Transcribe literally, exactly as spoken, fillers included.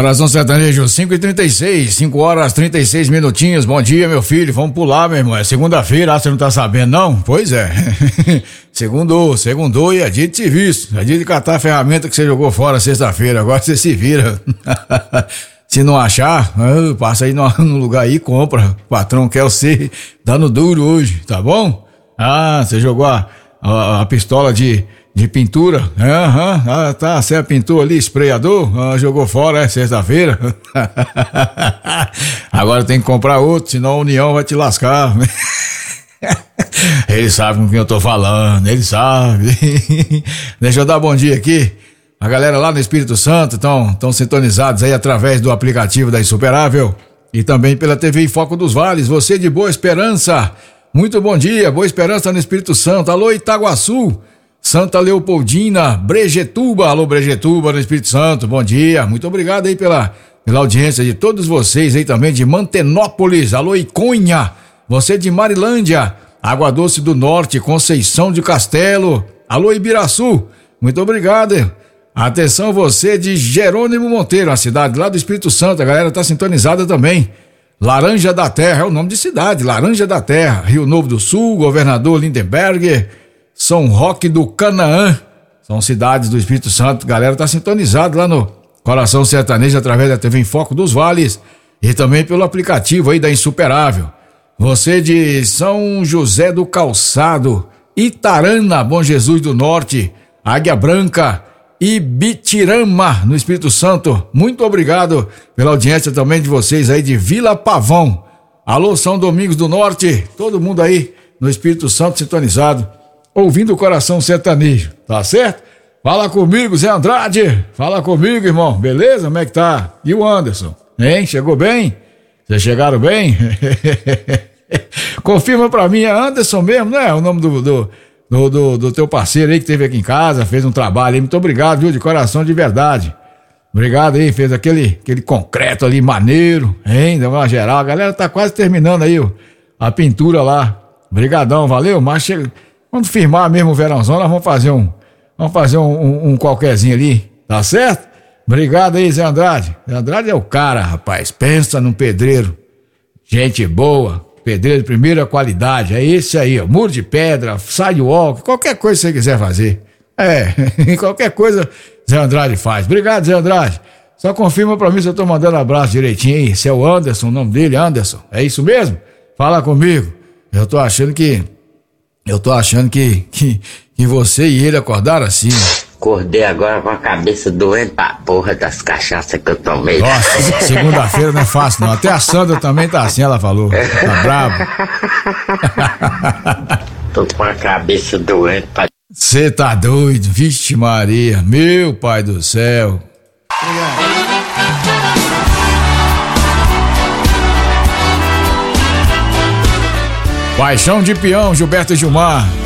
Coração Sertanejo, cinco e trinta e seis, cinco horas trinta e seis minutinhos. Bom dia, meu filho. Vamos pular, meu irmão. É segunda-feira, ah, você não tá sabendo, não? Pois é. Segundou, segundou e é dia de serviço. É dia de catar a ferramenta que você jogou fora sexta-feira. Agora você se vira. Se não achar, passa aí no, no lugar aí e compra. O patrão quer você dando duro hoje, tá bom? Ah, você jogou a, a, a pistola de, de pintura? Aham, uhum. Ah, tá, você pintou ali, sprayador? Ah, jogou fora, é sexta-feira? Agora tem que comprar outro, senão a União vai te lascar. Ele sabe com quem eu tô falando, ele sabe. Deixa eu dar bom dia aqui. A galera lá no Espírito Santo estão tão sintonizados aí através do aplicativo da Insuperável e também pela T V Foco dos Vales. Você de Boa Esperança, muito bom dia. Boa Esperança no Espírito Santo. Alô, Itaguaçu, Santa Leopoldina, Brejetuba. Alô, Brejetuba no Espírito Santo, bom dia. Muito obrigado aí pela, pela audiência de todos vocês aí também de Mantenópolis. Alô, Iconha. Você de Marilândia, Água Doce do Norte, Conceição de Castelo. Alô, Ibiraçu, muito obrigado. Atenção você de Jerônimo Monteiro, a cidade lá do Espírito Santo, a galera tá sintonizada também. Laranja da Terra, é o nome de cidade, Laranja da Terra, Rio Novo do Sul, Governador Lindenberg, São Roque do Canaã, são cidades do Espírito Santo, a galera tá sintonizada lá no Coração Sertanejo através da T V em Foco dos Vales e também pelo aplicativo aí da Insuperável. Você de São José do Calçado, Itarana, Bom Jesus do Norte, Águia Branca, Ibitirama, no Espírito Santo, muito obrigado pela audiência também de vocês aí de Vila Pavão. Alô, São Domingos do Norte, todo mundo aí no Espírito Santo sintonizado, ouvindo o Coração Sertanejo, tá certo? Fala comigo, Zé Andrade, fala comigo, irmão, beleza? Como é que tá? E o Anderson, hein? Chegou bem? Vocês chegaram bem? Confirma pra mim, é Anderson mesmo, não é o nome do... do Do, do, do teu parceiro aí que teve aqui em casa, fez um trabalho aí, muito obrigado, viu, de coração, de verdade. Obrigado aí, fez aquele, aquele concreto ali maneiro, hein, deu uma geral, a galera tá quase terminando aí ó, a pintura lá. Obrigadão, valeu, mas chega, quando firmar mesmo o verãozão, nós vamos fazer um, vamos fazer um, um, um qualquerzinho ali, tá certo? Obrigado aí, Zé Andrade. Zé Andrade é o cara, rapaz, pensa num pedreiro, gente boa. Pedreiro de primeira qualidade, é esse aí, ó, muro de pedra, sidewalk, qualquer coisa que você quiser fazer. É, qualquer coisa Zé Andrade faz. Obrigado, Zé Andrade. Só confirma pra mim se eu tô mandando abraço direitinho aí. Se é o Anderson, o nome dele, Anderson. É isso mesmo? Fala comigo. Eu tô achando que, eu tô achando que, que, que você e ele acordaram assim, ó. Acordei agora com a cabeça doendo pra porra das cachaças que eu tomei. Nossa, segunda-feira não é fácil não. Até a Sandra também tá assim, ela falou. Tá bravo. Tô com a cabeça doendo pra... Você tá doido, vixe Maria, meu pai do céu. Paixão de Peão, Gilberto e Gilmar.